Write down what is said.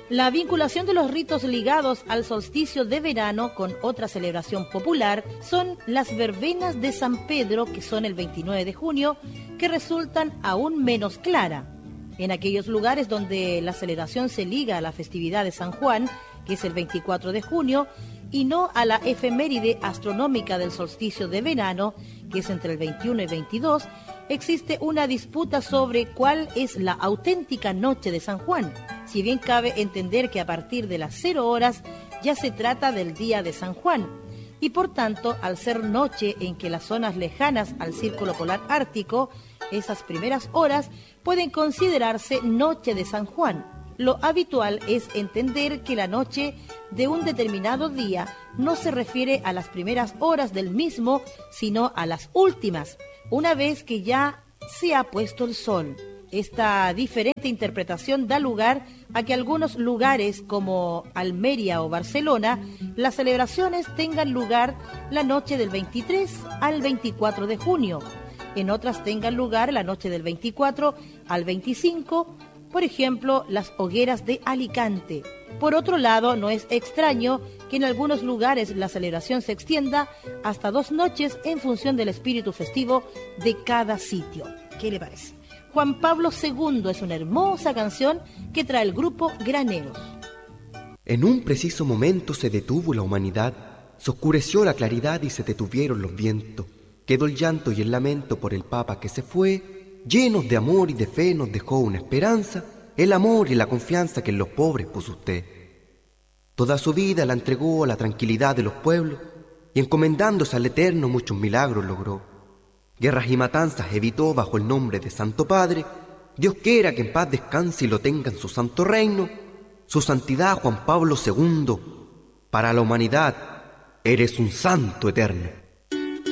La vinculación de los ritos ligados al solsticio de verano con otra celebración popular son las verbenas de San Pedro, que son el 29 de junio, que resultan aún menos clara. En aquellos lugares donde la celebración se liga a la festividad de San Juan, que es el 24 de junio, y no a la efeméride astronómica del solsticio de verano, que es entre el 21 y 22, existe una disputa sobre cuál es la auténtica noche de San Juan. Si bien cabe entender que a partir de las 0 horas ya se trata del día de San Juan, y por tanto, al ser noche en que las zonas lejanas al círculo polar ártico, esas primeras horas pueden considerarse noche de San Juan. Lo habitual es entender que la noche de un determinado día no se refiere a las primeras horas del mismo, sino a las últimas, una vez que ya se ha puesto el sol. Esta diferente interpretación da lugar a que algunos lugares como Almería o Barcelona, las celebraciones tengan lugar la noche del 23 al 24 de junio. En otras tengan lugar la noche del 24 al 25, por ejemplo, las hogueras de Alicante. Por otro lado, no es extraño que en algunos lugares la celebración se extienda hasta 2 noches en función del espíritu festivo de cada sitio. ¿Qué le parece? Juan Pablo II es una hermosa canción que trae el grupo Graneros. En un preciso momento se detuvo la humanidad, se oscureció la claridad y se detuvieron los vientos. Quedó el llanto y el lamento por el Papa que se fue. Llenos de amor y de fe nos dejó una esperanza, el amor y la confianza que en los pobres puso usted. Toda su vida la entregó a la tranquilidad de los pueblos y encomendándose al Eterno muchos milagros logró. Guerras y matanzas evitó bajo el nombre de Santo Padre. Dios quiera que en paz descanse y lo tenga en su santo reino. Su santidad Juan Pablo II, para la humanidad eres un santo eterno.